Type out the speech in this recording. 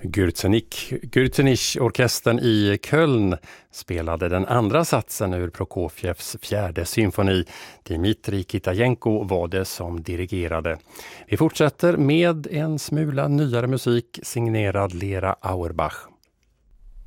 Gürzenich-orkestern i Köln spelade den andra satsen ur Prokofievs fjärde symfoni. Dmitrij Kitajenko var det som dirigerade. Vi fortsätter med en smula nyare musik signerad Lera Auerbach.